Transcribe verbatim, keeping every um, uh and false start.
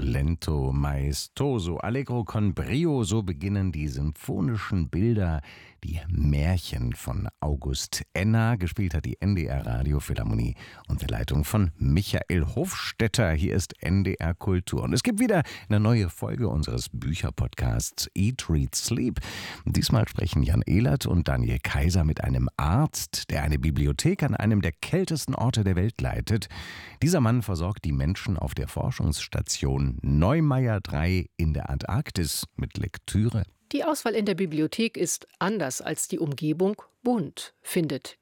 Lento maestoso, allegro con brio, so beginnen die symphonischen Bilder, die Märchen von August Enna. Gespielt hat die N D R Radiophilharmonie unter Leitung von Michael Hofstetter. Hier ist N D R Kultur. Und es gibt wieder eine neue Folge unseres Bücherpodcasts Eat, Read, Sleep. Diesmal sprechen Jan Ehlert und Daniel Kaiser mit einem Arzt, der eine Bibliothek an einem der kältesten Orte der Welt leitet. Dieser Mann versorgt die Menschen auf der Forschungsstation Neumayer drei in der Antarktis mit Lektüre. Die Auswahl in der Bibliothek ist, anders als die Umgebung, bunt, findet